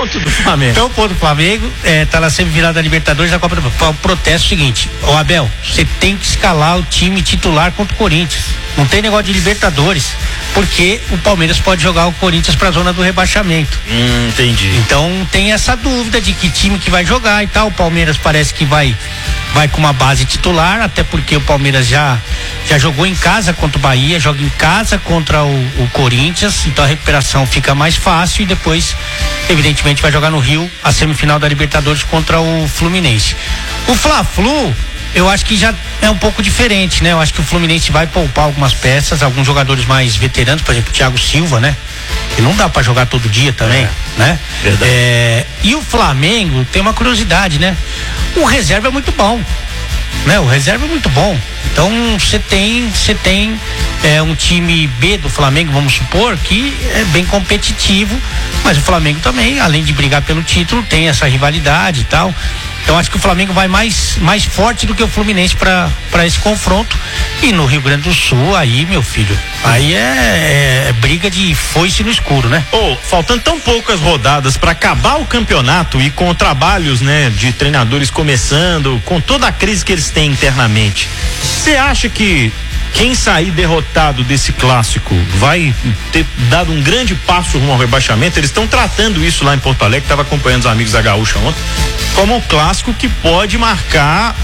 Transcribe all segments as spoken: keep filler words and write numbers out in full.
ponto do Flamengo. É um ponto do Flamengo, é, tá na semifinal da Libertadores da Copa do Brasil. O protesto é o seguinte, ô Abel, você tem que escalar o time titular contra o Corinthians. Não tem negócio de Libertadores, porque o Palmeiras pode jogar o Corinthians pra zona do rebaixamento. Hum, entendi. Então tem essa dúvida de que time que vai jogar e tal. O Palmeiras parece que vai vai com uma base titular, até porque o Palmeiras já já jogou em casa contra o Bahia, joga em casa contra o, o Corinthians, então a recuperação fica mais fácil e depois, evidentemente, vai jogar no Rio a semifinal da Libertadores contra o Fluminense. O Fla-Flu, eu acho que já é um pouco diferente, né? Eu acho que o Fluminense vai poupar algumas peças, alguns jogadores mais veteranos, por exemplo, o Thiago Silva, né? Que não dá pra jogar todo dia também, é, né? Verdade. É, e o Flamengo tem uma curiosidade, né? O reserva é muito bom, né? O reserva é muito bom. Então você tem, você tem é, um time B do Flamengo, vamos supor, que é bem competitivo, mas o Flamengo também, além de brigar pelo título, tem essa rivalidade e tal. Então acho que o Flamengo vai mais, mais forte do que o Fluminense para para esse confronto. E no Rio Grande do Sul, aí, meu filho, aí é, é, é briga de foice no escuro, né? Oh, faltando tão poucas rodadas para acabar o campeonato e com trabalhos, né, de treinadores começando, com toda a crise que eles têm internamente, você acha que quem sair derrotado desse clássico vai ter dado um grande passo rumo ao rebaixamento? Eles estão tratando isso lá em Porto Alegre, estava acompanhando os amigos da Gaúcha ontem, como um clássico que pode marcar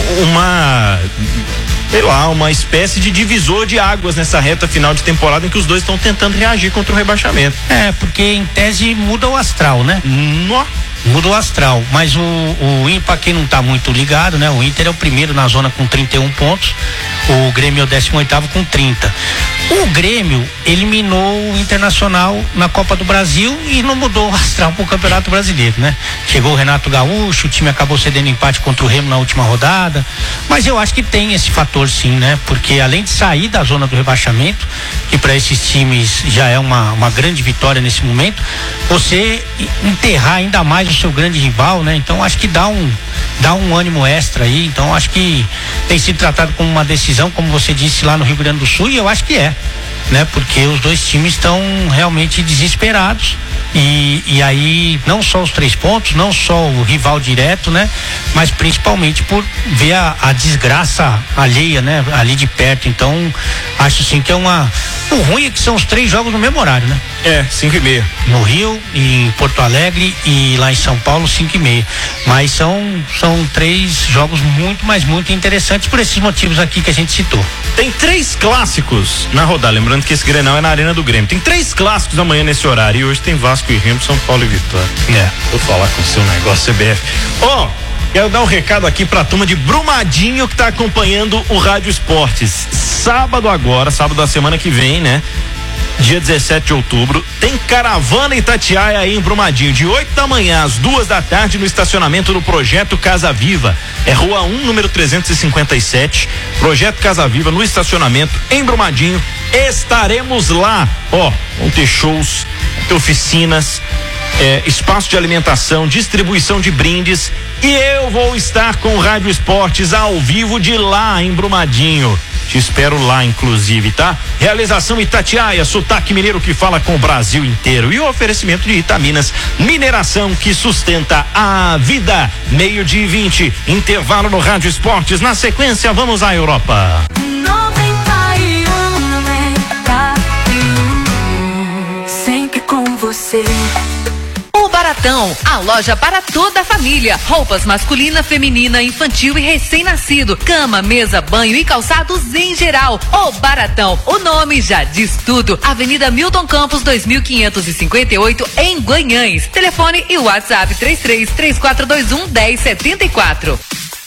uma, sei lá, uma espécie de divisor de águas nessa reta final de temporada em que os dois estão tentando reagir contra o rebaixamento. É, porque em tese muda o astral, né? Nó. Muda o astral, mas o, o Inter, pra quem não tá muito ligado, né? O Inter é o primeiro na zona com trinta e um pontos, o Grêmio é o décimo oitavo com trinta. O Grêmio eliminou o Internacional na Copa do Brasil e não mudou o astral pro Campeonato Brasileiro, né? Chegou o Renato Gaúcho, o time acabou cedendo empate contra o Remo na última rodada, mas eu acho que tem esse fator sim, né? Porque além de sair da zona do rebaixamento, que para esses times já é uma, uma grande vitória nesse momento, você enterrar ainda mais o seu grande rival, né? Então acho que dá um dá um ânimo extra aí, então acho que tem sido tratado como uma decisão, como você disse lá no Rio Grande do Sul, e eu acho que é, né? Porque os dois times estão realmente desesperados e, e aí não só os três pontos, não só o rival direto, né? Mas principalmente por ver a, a desgraça alheia, né? Ali de perto, então acho sim que é uma, o ruim é que são os três jogos no mesmo horário, né? É, cinco e meia. No Rio, em Porto Alegre e lá em São Paulo, cinco e meia. Mas são, são três jogos muito, mas muito interessantes por esses motivos aqui que a gente citou. Tem três clássicos na rodada, lembrando que esse Grenal é na Arena do Grêmio. Tem três clássicos amanhã nesse horário e hoje tem Vasco e Remo, São Paulo e Vitória. É. Vou falar com o seu negócio C B F. Ó, oh, quero dar um recado aqui pra turma de Brumadinho que tá acompanhando o Rádio Esportes. Sábado agora, sábado da semana que vem, né? Dia dezessete de outubro, tem caravana Itatiaia aí em Brumadinho, de oito da manhã às duas da tarde no estacionamento do Projeto Casa Viva. É Rua um, número trezentos e cinquenta e sete. Projeto Casa Viva no estacionamento em Brumadinho. Estaremos lá, ó, vão ter shows, vão ter oficinas, é, espaço de alimentação, distribuição de brindes, e eu vou estar com o Rádio Esportes ao vivo de lá em Brumadinho. Te espero lá, inclusive, tá? Realização Itatiaia, sotaque mineiro que fala com o Brasil inteiro. E o oferecimento de Itaminas, mineração que sustenta a vida. Meio-dia e vinte, intervalo no Rádio Esportes. Na sequência, vamos à Europa. noventa e um, sempre com você. O Baratão, a loja para toda a família. Roupas masculina, feminina, infantil e recém-nascido. Cama, mesa, banho e calçados em geral. O Baratão, o nome já diz tudo. Avenida Milton Campos, dois mil quinhentos e cinquenta e oito, em Guanhães. Telefone e WhatsApp três três, três quatro dois um, um zero sete quatro.